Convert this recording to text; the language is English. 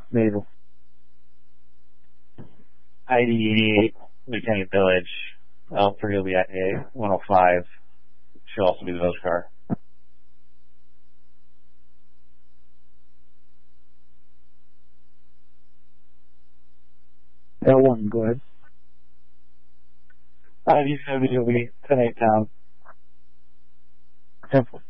Naval. ID 88, Lieutenant Village. L3 will be at A105. She'll also be the Village car. L1, go ahead. ID 70 will be 10-8 town. 10-4.